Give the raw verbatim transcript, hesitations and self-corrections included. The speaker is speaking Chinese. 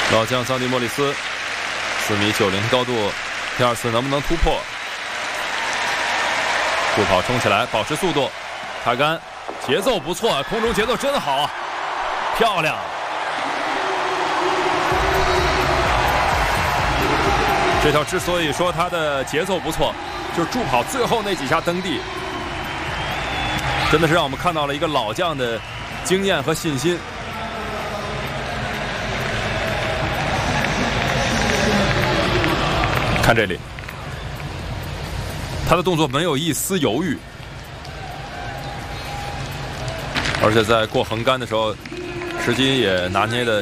老将桑迪莫里斯，四米九零高度，第二次能不能突破？助跑冲起来，保持速度，踏杆，节奏不错，空中节奏真好，漂亮。这条之所以说它的节奏不错，就是助跑最后那几下蹬地，真的是让我们看到了一个老将的经验和信心。看这里，他的动作没有一丝犹豫，而且在过横杆的时候，时机也拿捏的